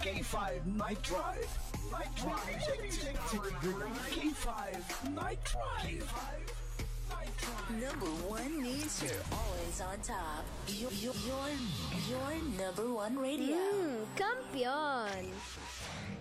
K5 Night Drive. Night Drive. K5 Night Drive. Number one means you're always on top. Your number one radio. Kampiyon!